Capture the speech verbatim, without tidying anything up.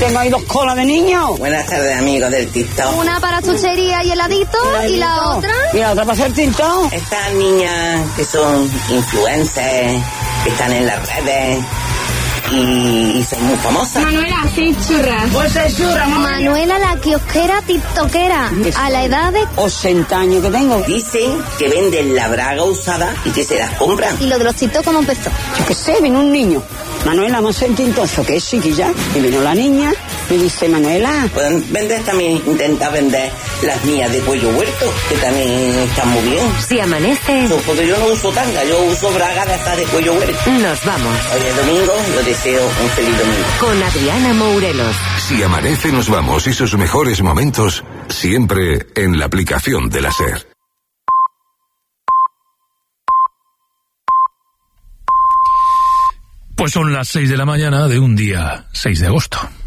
tengo ahí dos colas de niños. Buenas tardes, amigos del TikTok. Una para chuchería y heladito, y la otra... Y la otra para hacer TikTok. Estas niñas que son influencers, que están en las redes y, y son muy famosas. Manuela, sí, churras. Pues es churra, mamá. Manuela, la kiosquera tiktokera, a la edad de... ochenta años que tengo. Dicen que venden la braga usada y que se las compran. ¿Y lo de los tiktok cómo empezó? Yo qué sé, vino un niño. Manuela, vamos a hacer tintozo, que es chiquilla. Y vino la niña, me dice, Manuela... Pueden vender también, intentar vender las mías de cuello huerto, que también están muy bien. Si amanece... Yo, porque yo no uso tanga, yo uso braga de estas de cuello huerto. Nos vamos. Hoy es domingo, yo deseo un feliz domingo. Con Adriana Mourelos. Si amanece nos vamos y sus mejores momentos siempre en la aplicación de la SER. Pues son las seis de la mañana de un día seis de agosto.